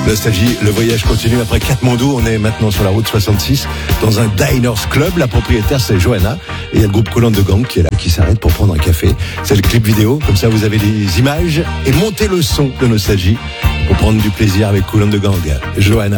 Nostalgie, le voyage continue. Après Katmandou, on est maintenant sur la route 66 dans un Diners Club. La propriétaire, c'est Johanna. Et il y a le groupe Colonne de Gang qui est là, qui s'arrête pour prendre un café. C'est le clip vidéo. Comme ça, vous avez les images et montez le son de Nostalgie pour prendre du plaisir avec Colonne de Gang. Johanna.